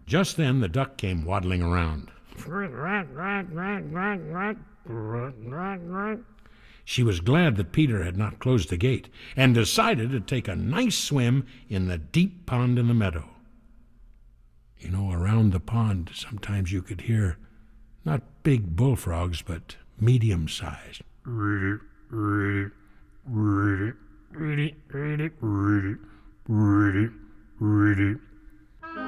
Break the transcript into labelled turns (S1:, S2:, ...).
S1: Just then the duck came waddling around. She was glad that Peter had not closed the gate, and decided to take a nice swim in the deep pond in the meadow. You know, around the pond, sometimes you could hear not big bullfrogs, but medium-sized.